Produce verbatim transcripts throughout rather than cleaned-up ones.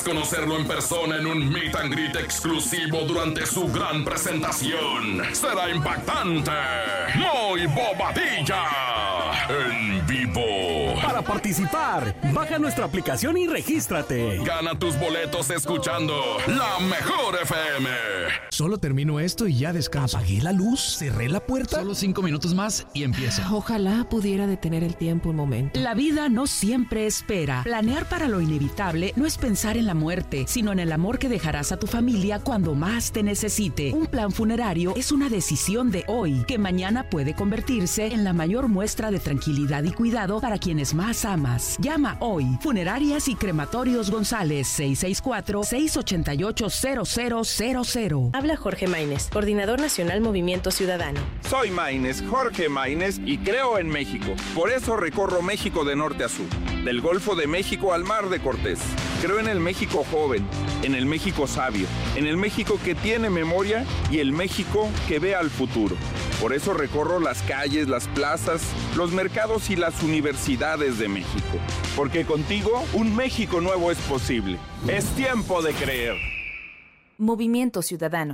podrás conocerlo en persona en un meet and greet exclusivo durante su gran presentación. Será impactante, muy bobadilla, en vivo. Para participar, baja nuestra aplicación y regístrate. Gana tus boletos escuchando La Mejor F M. Solo termino esto y ya descanso. Apagué la luz, cerré la puerta. Solo cinco minutos más y empiezo. Ojalá pudiera detener el tiempo un momento. La vida no siempre espera. Planear para lo inevitable no es pensar en la muerte, sino en el amor que dejarás a tu familia cuando más te necesite. Un plan funerario es una decisión de hoy, que mañana puede convertirse en la mayor muestra de tranquilidad y cuidado para quienes más amas. Llama hoy. Funerarias y Crematorios González, seis seis cuatro, seis ocho ocho, cero cero cero cero. Habla Jorge Maínez, Coordinador Nacional Movimiento Ciudadano. Soy Maínez, Jorge Maínez, y creo en México. Por eso recorro México de norte a sur, del Golfo de México al Mar de Cortés. Creo en el México joven, en el México sabio, en el México que tiene memoria y el México que ve al futuro. Por eso recorro las calles, las plazas, los mercados y las universidades de México. Porque contigo, un México nuevo es posible. Es tiempo de creer. Movimiento Ciudadano.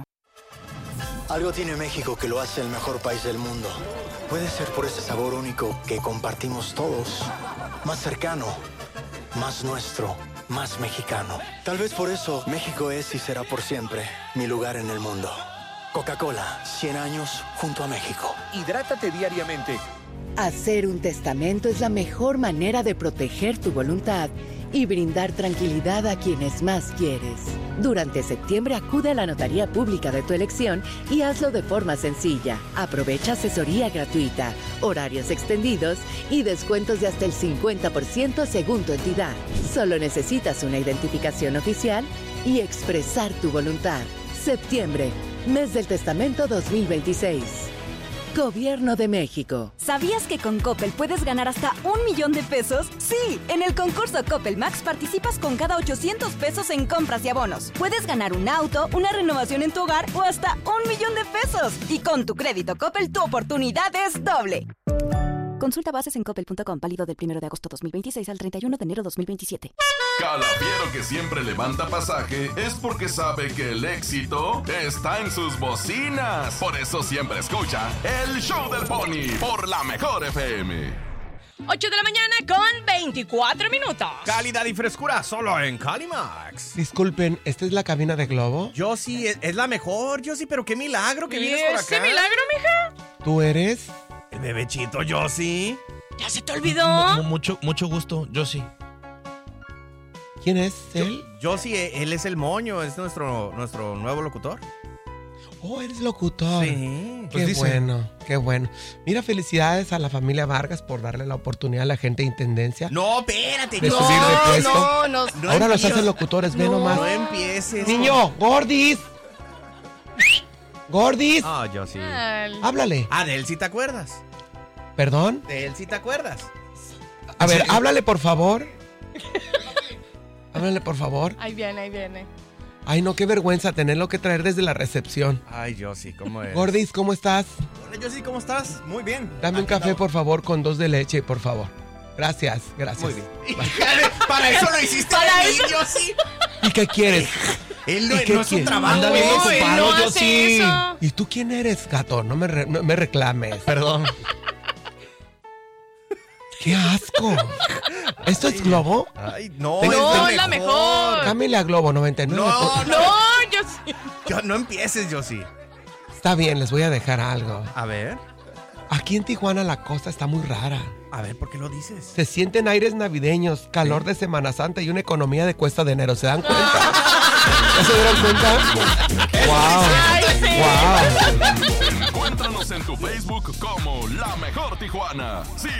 Algo tiene México que lo hace el mejor país del mundo. Puede ser por ese sabor único que compartimos todos. Más cercano, más nuestro, más mexicano. Tal vez por eso México es y será por siempre mi lugar en el mundo. Coca-Cola, cien años junto a México. Hidrátate diariamente. Hacer un testamento es la mejor manera de proteger tu voluntad y brindar tranquilidad a quienes más quieres. Durante septiembre acude a la notaría pública de tu elección y hazlo de forma sencilla. Aprovecha asesoría gratuita, horarios extendidos y descuentos de hasta el cincuenta por ciento según tu entidad. Solo necesitas una identificación oficial y expresar tu voluntad. Septiembre, mes del testamento dos mil veintiséis. Gobierno de México. ¿Sabías que con Coppel puedes ganar hasta un millón de pesos? Sí, en el concurso Coppel Max participas con cada ochocientos pesos en compras y abonos. Puedes ganar un auto, una renovación en tu hogar o hasta un millón de pesos. Y con tu crédito Coppel, tu oportunidad es doble. Consulta bases en coppel punto com, válido del primero de agosto dos mil veintiséis al treinta y uno de enero dos mil veintisiete. Calafiero que siempre levanta pasaje es porque sabe que el éxito está en sus bocinas. Por eso siempre escucha el Show del Pony por La Mejor F M. ocho de la mañana con veinticuatro minutos. Calidad y frescura solo en Calimax. Disculpen, ¿esta es la cabina de Globo? Yo sí, es, es la mejor, yo sí, pero qué milagro que ¿Y vienes por acá. ese milagro, mija? ¿Tú eres? El bebechito, yo sí. ¿Ya se te olvidó? M- mucho, mucho gusto, yo sí. ¿Quién es él? Yo, yo sí, él es el moño, es nuestro, nuestro nuevo locutor. Oh, eres locutor. Sí. Qué Pues bueno, qué bueno. Mira, felicidades a la familia Vargas por darle la oportunidad a la gente de intendencia. No, espérate. De no, subir de puesto. No, no, no. Ahora los empieces. hacen locutores, ve no, nomás. No empieces. Niño, Gordis. Gordis. Ah, yo sí. Al... Háblale. Ah, de él sí te acuerdas. ¿Perdón? De él sí te acuerdas. A ver, háblale por favor. Háblale por favor. Ahí viene, ahí viene. Ay, no, qué vergüenza tenerlo que traer desde la recepción. Ay, yo sí, ¿cómo es? Gordis, ¿cómo estás? Hola, yo sí, ¿cómo estás? Muy bien. Dame un Aquí café, estamos. por favor, con dos de leche, por favor. Gracias, gracias. Muy bien. Para eso lo hiciste Para de eso. niño, sí. ¿Y qué quieres? Él no, ¿Y qué no es su quieres? trabajo. Anda bien No, ocupado, él no yo hace sí. eso. ¿Y tú quién eres, gato? No me, re- no me reclames. Perdón. ¡Qué asco! ¿Esto es Globo? Ay, no, No, es la mejor. Cámbiale a Globo noventa y nueve. No, No, yo sí. Yo, no empieces, yo sí. Está bien, les voy a dejar algo. A ver. Aquí en Tijuana la cosa está muy rara. A ver, ¿por qué lo dices? Se sienten aires navideños, calor de Semana Santa y una economía de cuesta de enero. ¿Se dan cuenta? ¿Ya se dieron cuenta? ¡Wow! Ay, sí. ¡Wow! Encuéntranos en tu Facebook como La Mejor Tijuana. Sí.